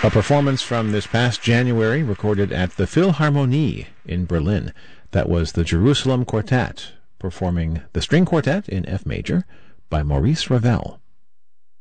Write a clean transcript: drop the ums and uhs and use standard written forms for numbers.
A performance from this past January recorded at the Philharmonie in Berlin. That was the Jerusalem Quartet performing the String Quartet in F major by Maurice Ravel.